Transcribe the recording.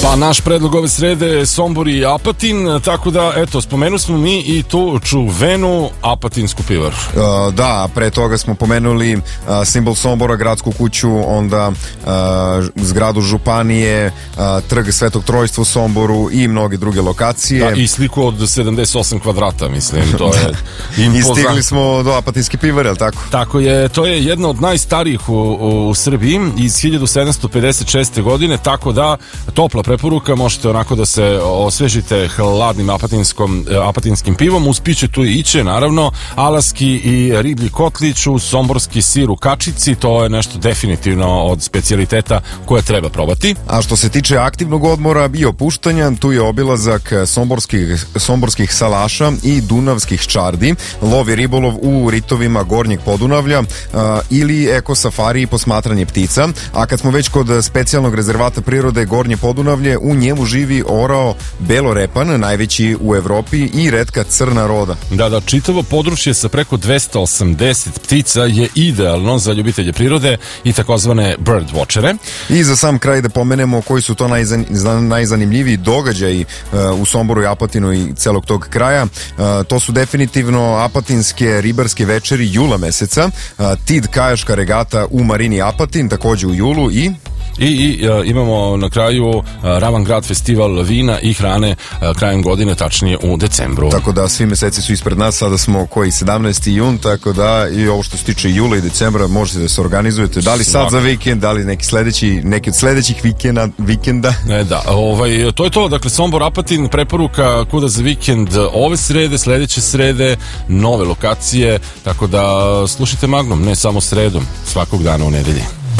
Pa naš predlog ove srede je Sombor i Apatin, tako da, eto, spomenuli smo mi i tu čuvenu apatinsku pivaru. Da, pre toga smo pomenuli simbol Sombora, gradsku kuću, onda zgradu Županije, trg Svetog Trojstva u Somboru i mnoge druge lokacije. Da, i sliku od 78 kvadrata, mislim, to je I stigli smo do apatinske pivare, ali tako? Tako je, to je jedna od najstarijih u Srbiji iz 1756. godine, tako da topla preporuka, možete onako da se osvežite hladnim apatinskim pivom, uz piće tu iće, naravno, alaski i riblji kotlić, uz somborski sir u kačici, to je nešto definitivno od specijaliteta koje treba probati. A što se tiče aktivnog odmora i opuštanja, tu je obilazak somborskih salaša i dunavskih čardi, lov i ribolov u ritovima Gornjeg Podunavlja ili eko safari i posmatranje ptica. A kad smo već kod specijalnog rezervata prirode Gornje Podunavlje, u njemu živi orao belorepan, najveći u Evropi, i retka crna roda. Da, čitavo područje sa preko 280 ptica je idealno za ljubitelje prirode i takozvane bird watchere. I za sam kraj da pomenemo koji su to najzanimljiviji događaji u Somboru i Apatinu i celog tog kraja. To su definitivno apatinske ribarske večeri jula meseca, Tid kajaška regata u marini Apatin, takođe u julu, i imamo na kraju Ravan grad festival vina i hrane krajem godine, tačnije u decembru. Tako da svi meseci su ispred nas, sada smo 17. jun, tako da i ovo što se tiče jula i decembra možete da se organizujete, da li sad za vikend, da li neki od sledećih vikenda. Da, to je to, dakle Sombor, Apatin, preporuka kuda za vikend ove srede, sledeće srede, nove lokacije, tako da slušajte Magnum, ne samo sredom, svakog dana u nedelji.